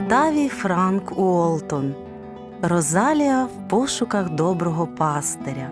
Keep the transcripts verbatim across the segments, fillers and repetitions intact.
Октавій Франк Уолтон. Розалія в пошуках доброго пастиря.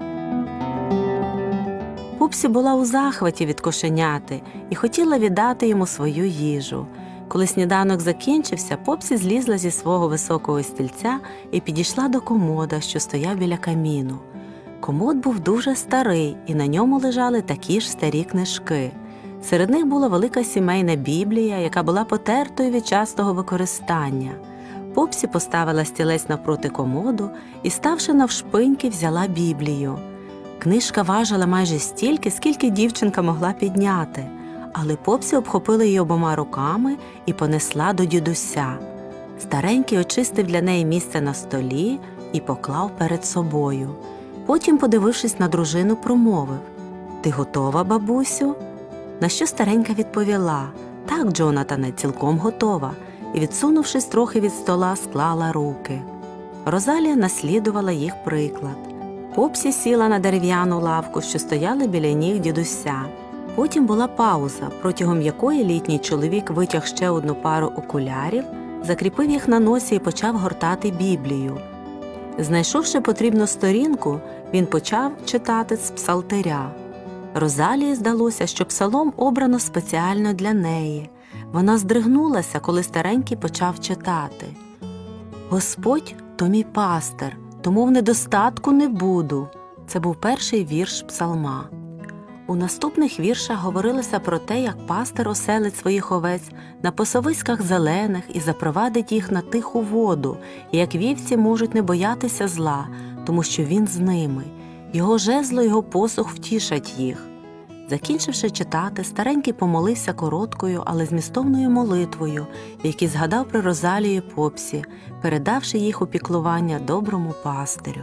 Пупсі була у захваті від кошеняти і хотіла віддати йому свою їжу. Коли сніданок закінчився, Попсі злізла зі свого високого стільця і підійшла до комода, що стояв біля каміну. Комод був дуже старий, і на ньому лежали такі ж старі книжки. Серед них була велика сімейна Біблія, яка була потертою від частого використання. Попсі поставила стілець навпроти комоду і, ставши навшпиньки, взяла Біблію. Книжка важила майже стільки, скільки дівчинка могла підняти, але Попсі обхопила її обома руками і понесла до дідуся. Старенький очистив для неї місце на столі і поклав перед собою. Потім, подивившись на дружину, промовив: «Ти готова, бабусю?» На що старенька відповіла: «Так, Джонатане, цілком готова», і, відсунувшись трохи від стола, склала руки. Розалія наслідувала їх приклад. Попсі сіла на дерев'яну лавку, що стояла біля ніг дідуся. Потім була пауза, протягом якої літній чоловік витяг ще одну пару окулярів, закріпив їх на носі і почав гортати Біблію. Знайшовши потрібну сторінку, він почав читати з псалтиря. Розалії здалося, що псалом обрано спеціально для неї. Вона здригнулася, коли старенький почав читати: «Господь – то мій пастир, тому в недостатку не буду». Це був перший вірш псалма. У наступних віршах говорилося про те, як пастир оселить своїх овець на пасовиськах зелених і запровадить їх на тиху воду, і як вівці можуть не боятися зла, тому що він з ними. Його жезло, його посух втішать їх. Закінчивши читати, старенький помолився короткою, але змістовною молитвою, в якій згадав про Розалію і Попсі, передавши їх у піклування доброму пастирю.